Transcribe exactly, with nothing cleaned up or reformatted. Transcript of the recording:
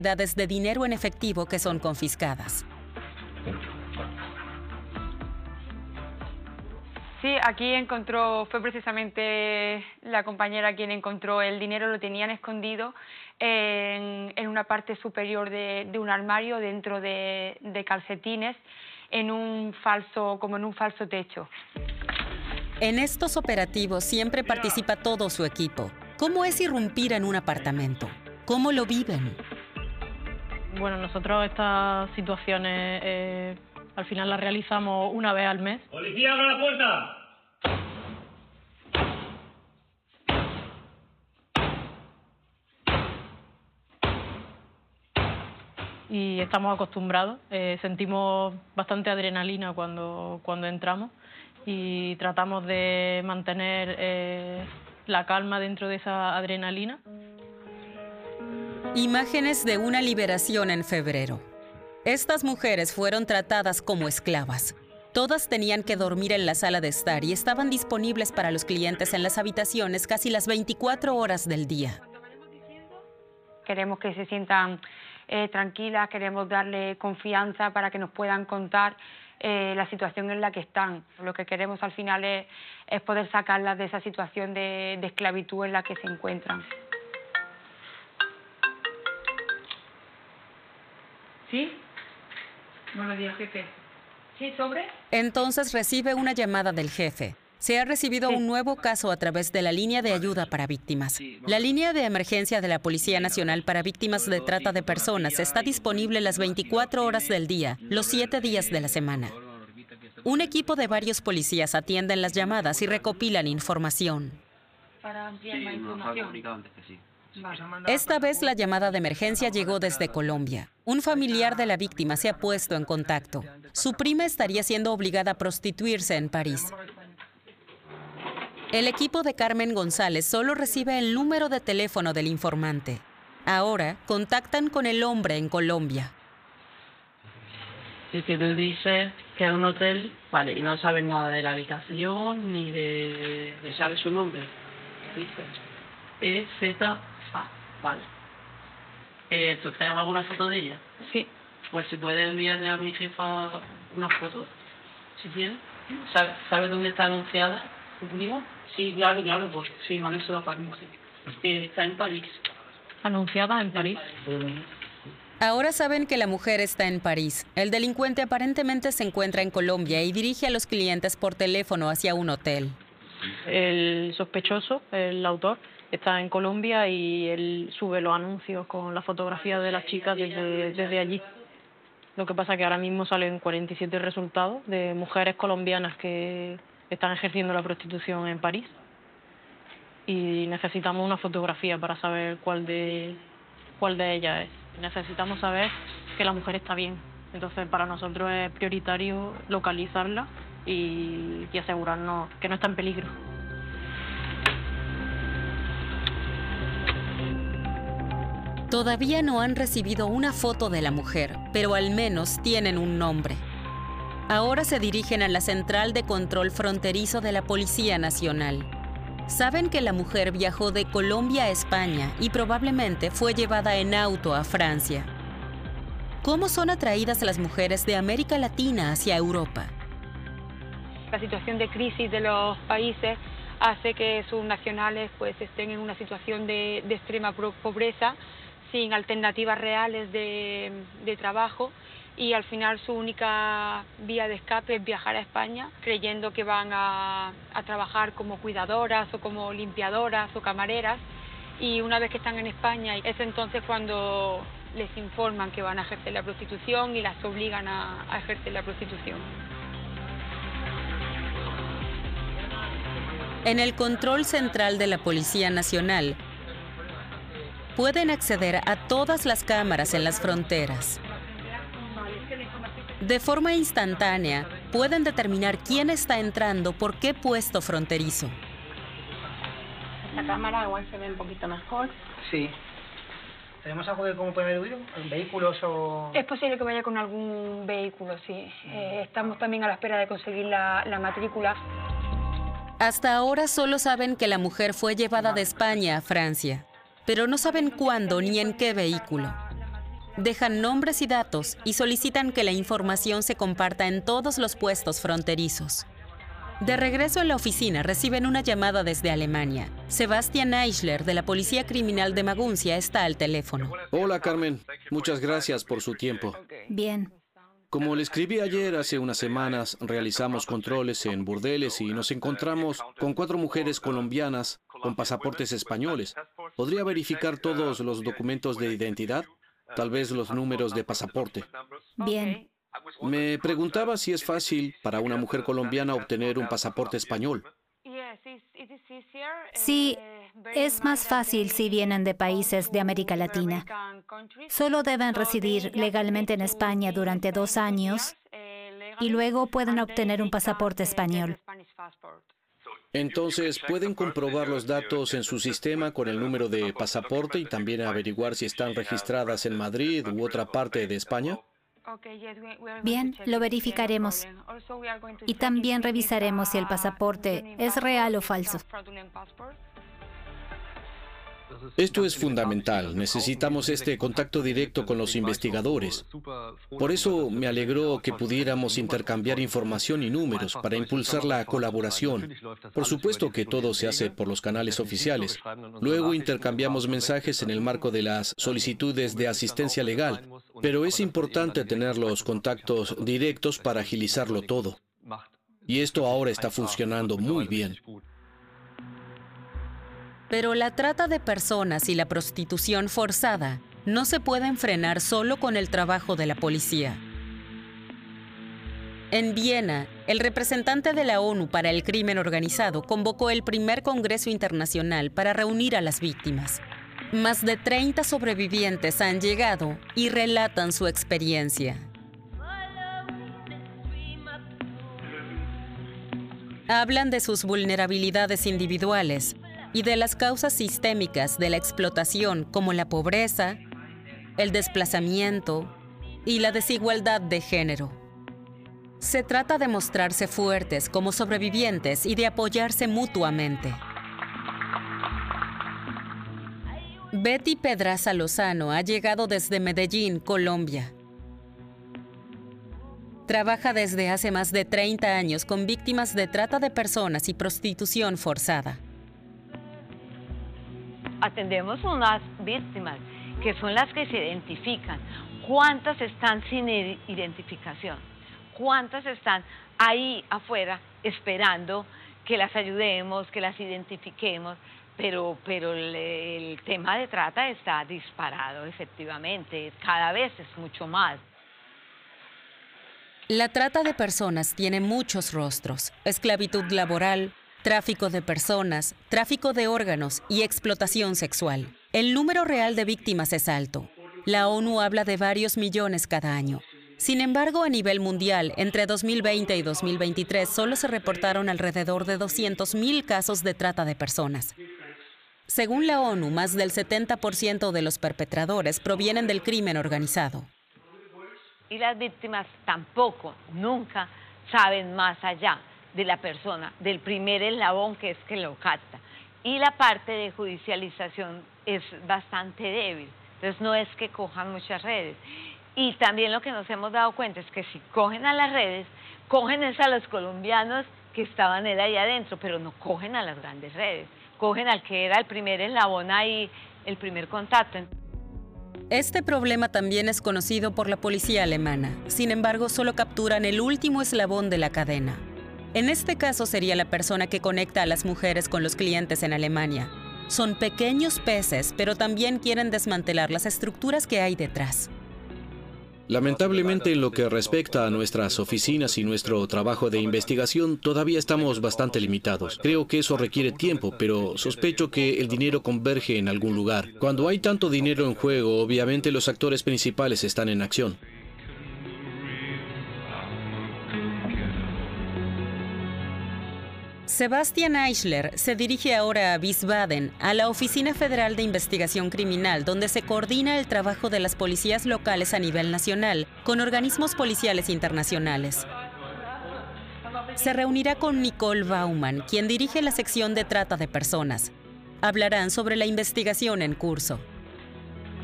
cantidades de dinero en efectivo que son confiscadas. Sí, aquí encontró, fue precisamente la compañera quien encontró el dinero, lo tenían escondido en, en una parte superior de, de un armario, dentro de, de calcetines, en un falso, como en un falso techo. En estos operativos siempre participa todo su equipo. ¿Cómo es irrumpir en un apartamento? ¿Cómo lo viven? Bueno, nosotros estas situaciones eh, al final las realizamos una vez al mes. ¡Policía, abra la puerta! Y estamos acostumbrados, eh, sentimos bastante adrenalina cuando, cuando entramos y tratamos de mantener eh, la calma dentro de esa adrenalina. Imágenes de una liberación en febrero. Estas mujeres fueron tratadas como esclavas. Todas tenían que dormir en la sala de estar y estaban disponibles para los clientes en las habitaciones casi las veinticuatro horas del día. Queremos que se sientan eh, tranquilas, queremos darle confianza para que nos puedan contar eh, la situación en la que están. Lo que queremos al final es, es poder sacarlas de esa situación de, de esclavitud en la que se encuentran. ¿Sí? Buenos días, jefe. ¿Sí, sobre? Entonces recibe una llamada del jefe. Se ha recibido Sí. un nuevo caso a través de la línea de ayuda para víctimas. La línea de emergencia de la Policía Nacional para víctimas de trata de personas está disponible las veinticuatro horas del día, los siete días de la semana. Un equipo de varios policías atienden las llamadas y recopilan información. Para ampliar más información. Esta vez la llamada de emergencia llegó desde Colombia. Un familiar de la víctima se ha puesto en contacto. Su prima estaría siendo obligada a prostituirse en París. El equipo de Carmen González solo recibe el número de teléfono del informante. Ahora contactan con el hombre en Colombia. Y que tú dices que es un hotel, vale, y no sabes nada de la habitación ni de... de sabe su nombre. Dice E Z A, vale. Eh, ¿Tú tienes alguna foto de ella? Sí. Pues si puedes enviarle a mi jefa unas fotos, si quieres. ¿Sabes sabe dónde está anunciada? ¿Conmigo? Sí, claro, claro, pues sí, me han hecho la París. Eh, está en París. Anunciada en París. Ahora saben que la mujer está en París. El delincuente aparentemente se encuentra en Colombia y dirige a los clientes por teléfono hacia un hotel. El sospechoso, el autor, está en Colombia y él sube los anuncios con la fotografía de las chicas desde, desde allí. Lo que pasa es que ahora mismo salen cuarenta y siete resultados de mujeres colombianas que están ejerciendo la prostitución en París y necesitamos una fotografía para saber cuál de, cuál de ellas es. Necesitamos saber que la mujer está bien. Entonces para nosotros es prioritario localizarla y, y asegurarnos que no está en peligro. Todavía no han recibido una foto de la mujer, pero al menos tienen un nombre. Ahora se dirigen a la Central de Control Fronterizo de la Policía Nacional. Saben que la mujer viajó de Colombia a España y probablemente fue llevada en auto a Francia. ¿Cómo son atraídas las mujeres de América Latina hacia Europa? La situación de crisis de los países hace que sus nacionales pues, estén en una situación de, de extrema pobreza, sin alternativas reales de, de trabajo, y al final su única vía de escape es viajar a España creyendo que van a, a trabajar como cuidadoras o como limpiadoras o camareras, y una vez que están en España es entonces cuando les informan que van a ejercer la prostitución y las obligan a, a ejercer la prostitución. En el control central de la Policía Nacional pueden acceder a todas las cámaras en las fronteras. De forma instantánea, pueden determinar quién está entrando por qué puesto fronterizo. Esta cámara igual se ve un poquito mejor. Sí. ¿Tenemos algo de cómo pueden huir? ¿Vehículos o...? Es posible que vaya con algún vehículo, sí. Eh, estamos también a la espera de conseguir la, la matrícula. Hasta ahora solo saben que la mujer fue llevada de España a Francia, pero no saben cuándo ni en qué vehículo. Dejan nombres y datos y solicitan que la información se comparta en todos los puestos fronterizos. De regreso en la oficina, reciben una llamada desde Alemania. Sebastian Eichler, de la Policía Criminal de Maguncia, está al teléfono. Hola, Carmen. Muchas gracias por su tiempo. Bien. Como le escribí ayer, hace unas semanas realizamos controles en burdeles y nos encontramos con cuatro mujeres colombianas con pasaportes españoles. ¿Podría verificar todos los documentos de identidad? Tal vez los números de pasaporte. Bien. Me preguntaba si es fácil para una mujer colombiana obtener un pasaporte español. Sí, es más fácil si vienen de países de América Latina. Solo deben residir legalmente en España durante dos años y luego pueden obtener un pasaporte español. Entonces, ¿pueden comprobar los datos en su sistema con el número de pasaporte y también averiguar si están registradas en Madrid u otra parte de España? Bien, lo verificaremos. Y también revisaremos si el pasaporte es real o falso. Esto es fundamental. Necesitamos este contacto directo con los investigadores. Por eso me alegró que pudiéramos intercambiar información y números para impulsar la colaboración. Por supuesto que todo se hace por los canales oficiales. Luego intercambiamos mensajes en el marco de las solicitudes de asistencia legal. Pero es importante tener los contactos directos para agilizarlo todo. Y esto ahora está funcionando muy bien. Pero la trata de personas y la prostitución forzada no se pueden frenar solo con el trabajo de la policía. En Viena, el representante de la ONU para el crimen organizado convocó el primer Congreso Internacional para reunir a las víctimas. Más de treinta sobrevivientes han llegado y relatan su experiencia. Hablan de sus vulnerabilidades individuales y de las causas sistémicas de la explotación como la pobreza, el desplazamiento y la desigualdad de género. Se trata de mostrarse fuertes como sobrevivientes y de apoyarse mutuamente. Betty Pedraza Lozano ha llegado desde Medellín, Colombia. Trabaja desde hace más de treinta años con víctimas de trata de personas y prostitución forzada. Atendemos unas víctimas que son las que se identifican. ¿Cuántas están sin identificación? ¿Cuántas están ahí afuera esperando que las ayudemos, que las identifiquemos? Pero, pero el, el tema de trata está disparado, efectivamente. Cada vez es mucho más. La trata de personas tiene muchos rostros: esclavitud laboral, tráfico de personas, tráfico de órganos y explotación sexual. El número real de víctimas es alto. La ONU habla de varios millones cada año. Sin embargo, a nivel mundial, entre dos mil veinte y dos mil veintitrés, solo se reportaron alrededor de doscientos mil casos de trata de personas. Según la ONU, más del setenta por ciento de los perpetradores provienen del crimen organizado. Y las víctimas tampoco, nunca saben más allá de la persona, del primer eslabón que es que lo capta. Y la parte de judicialización es bastante débil, entonces no es que cojan muchas redes. Y también lo que nos hemos dado cuenta es que si cogen a las redes, cogen es a los colombianos que estaban él ahí adentro, pero no cogen a las grandes redes, cogen al que era el primer eslabón ahí, el primer contacto. Este problema también es conocido por la policía alemana. Sin embargo, solo capturan el último eslabón de la cadena. En este caso sería la persona que conecta a las mujeres con los clientes en Alemania. Son pequeños peces, pero también quieren desmantelar las estructuras que hay detrás. Lamentablemente, en lo que respecta a nuestras oficinas y nuestro trabajo de investigación, todavía estamos bastante limitados. Creo que eso requiere tiempo, pero sospecho que el dinero converge en algún lugar. Cuando hay tanto dinero en juego, obviamente los actores principales están en acción. Sebastian Eichler se dirige ahora a Wiesbaden, a la Oficina Federal de Investigación Criminal, donde se coordina el trabajo de las policías locales a nivel nacional con organismos policiales internacionales. Se reunirá con Nicole Baumann, quien dirige la sección de trata de personas. Hablarán sobre la investigación en curso.